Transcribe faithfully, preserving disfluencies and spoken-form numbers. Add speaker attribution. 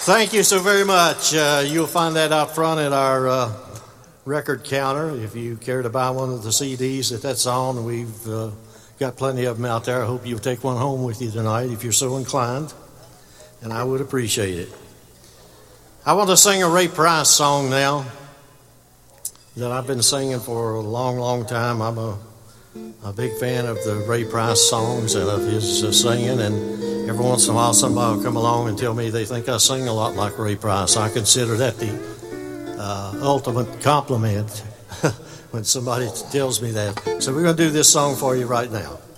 Speaker 1: Thank you so very much. Uh, you'll find that out front at our uh, record counter if you care to buy one of the C Ds that that's on. We've uh, got plenty of them out there. I hope you'll take one home with you tonight if you're so inclined, and I would appreciate it. I want to sing a Ray Price song now that I've been singing for a long, long time. I'm a, a big fan of the Ray Price songs and of his uh, singing, and every once in a while somebody will come along and tell me they think I sing a lot like Ray Price. I consider that the uh, ultimate compliment when somebody tells me that. So we're going to do this song for you right now.